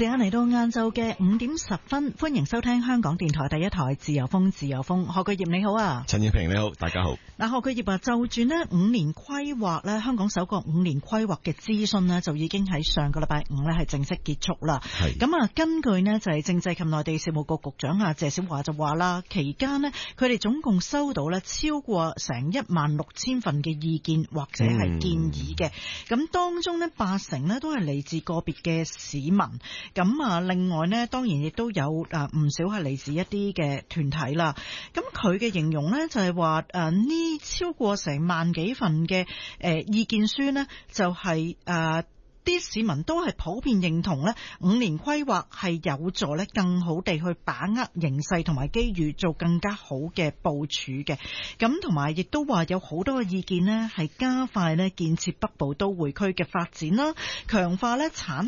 時間嚟到晏晝嘅5:10，歡迎收聽香港電台第一台自由風。自由風，何巨業你好啊， 陳燕平你好，大家好。 嗱，何巨業啊，就住呢5年規劃咧，香港首個5年規劃嘅諮詢呢，就已經喺上個禮拜5咧係正式結束啦。係咁啊，根據呢就係政制及內地事務局局長啊謝小華就話啦，期間呢，佢哋總共收到咧超過成16000份嘅意見或者係建議嘅，咁當中呢80%呢都係嚟自個別嘅市民，咁啊另外呢當然亦都有唔少係嚟自一啲嘅團體啦。咁佢嘅形容呢就係話呢超過成萬幾份嘅意見書呢，就係啲市民都係普遍認同呢5年規劃係有助呢更好地去把握形勢同埋機遇，做更加好嘅部署嘅。咁同埋亦都話有好多嘅意見呢係加快呢建設北部都會區嘅發展啦，強化呢產